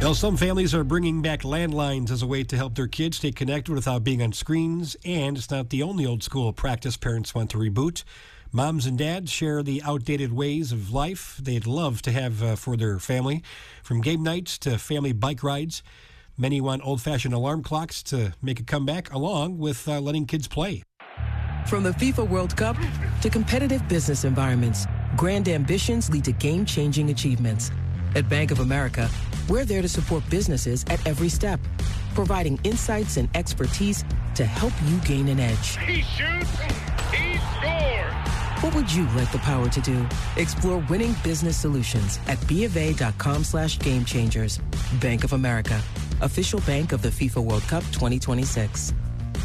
Well, some families are bringing back landlines as a way to help their kids stay connected without being on screens, and it's not the only old school practice parents want to reboot. Moms and dads share the outdated ways of life they'd love to have for their family, from game nights to family bike rides. Many want old-fashioned alarm clocks to make a comeback, along with letting kids play. From the FIFA World Cup to competitive business environments, grand ambitions lead to game-changing achievements. At Bank of America, we're there to support businesses at every step, providing insights and expertise to help you gain an edge. He shoots, he scores! What would you like the power to do? Explore winning business solutions at BofA.com/gamechangers. Bank of America, official bank of the FIFA World Cup 2026.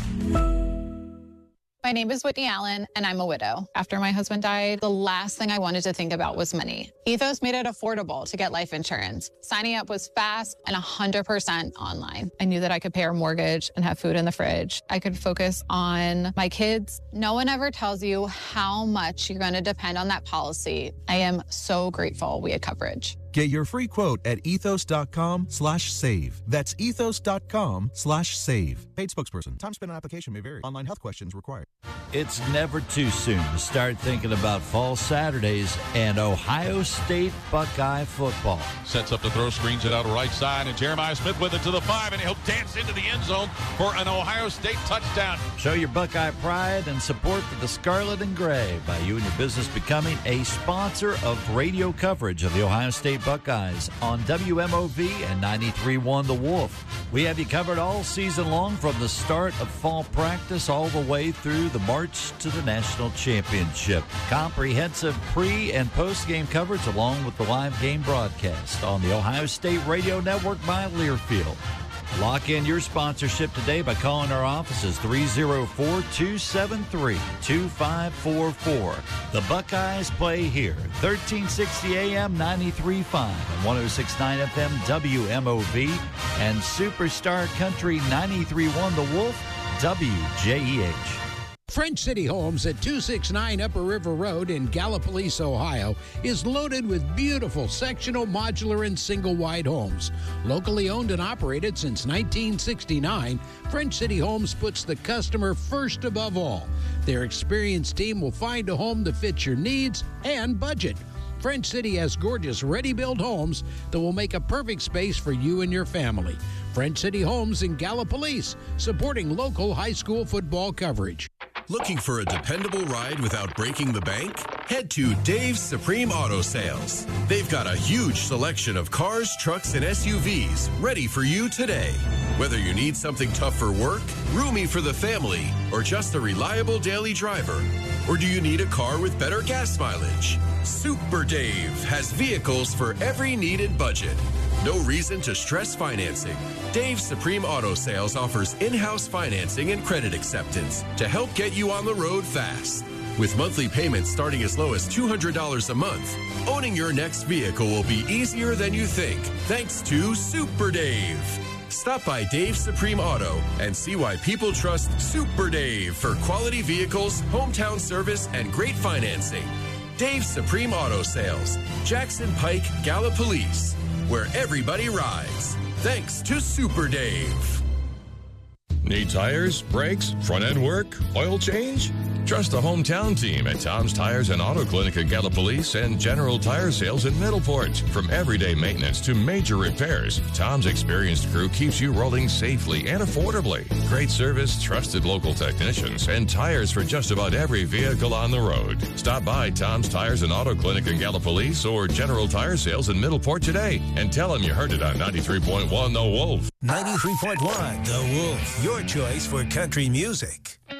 My name is Whitney Allen, and I'm a widow. After my husband died, the last thing I wanted to think about was money. Ethos made it affordable to get life insurance. Signing up was fast and 100% online. I knew that I could pay our mortgage and have food in the fridge. I could focus on my kids. No one ever tells you how much you're going to depend on that policy. I am so grateful we had coverage. Get your free quote at ethos.com/save. That's ethos.com/save. Paid spokesperson. Time spent on application may vary. Online health questions required. It's never too soon to start thinking about fall Saturdays and Ohio State Buckeye football. Sets up the throw, screens it out right side, and Jeremiah Smith with it to the 5, and he'll dance into the end zone for an Ohio State touchdown. Show your Buckeye pride and support the Scarlet and Gray by you and your business becoming a sponsor of radio coverage of the Ohio State Buckeyes on WMOV and 93.1 The Wolf. We have you covered all season long from the start of fall practice all the way through the march to the national championship. Comprehensive pre- and post-game coverage along with the live game broadcast on the Ohio State Radio Network by Learfield. Lock in your sponsorship today by calling our offices 304-273-2544. The Buckeyes play here, 1360 AM, 93.5 and 106.9 FM WMOV and Superstar Country 93.1 The Wolf WJEH. French City Homes at 269 Upper River Road in Gallipolis, Ohio, is loaded with beautiful sectional, modular, and single-wide homes. Locally owned and operated since 1969, French City Homes puts the customer first above all. Their experienced team will find a home that fits your needs and budget. French City has gorgeous ready-built homes that will make a perfect space for you and your family. French City Homes in Gallipolis, supporting local high school football coverage. Looking for a dependable ride without breaking the bank? Head to Dave's Supreme Auto Sales. They've got a huge selection of cars, trucks, and SUVs ready for you today. Whether you need something tough for work, roomy for the family, or just a reliable daily driver, or do you need a car with better gas mileage? Super Dave has vehicles for every needed budget. No reason to stress financing. Dave's Supreme Auto Sales offers in-house financing and credit acceptance to help get you on the road fast. With monthly payments starting as low as $200 a month, owning your next vehicle will be easier than you think, thanks to Super Dave. Stop by Dave's Supreme Auto and see why people trust Super Dave for quality vehicles, hometown service, and great financing. Dave's Supreme Auto Sales, Jackson Pike, Gallipolis, where everybody rides. Thanks to Super Dave. Need tires, brakes, front-end work, oil change? Trust the hometown team at Tom's Tires and Auto Clinic in Gallipolis and General Tire Sales in Middleport. From everyday maintenance to major repairs, Tom's experienced crew keeps you rolling safely and affordably. Great service, trusted local technicians, and tires for just about every vehicle on the road. Stop by Tom's Tires and Auto Clinic in Gallipolis or General Tire Sales in Middleport today and tell them you heard it on 93.1 The Wolf. 93.1 The Wolf, your choice for country music.